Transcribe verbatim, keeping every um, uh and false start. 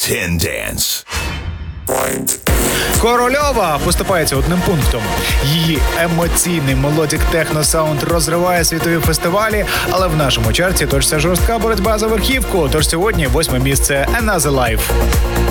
Ten Dance. Корольова поступається одним пунктом. Її емоційний мелодік техно-саунд розриває світові фестивалі, але в нашому чарті точиться жорстка боротьба за верхівку. Тож сьогодні восьме місце Another Life.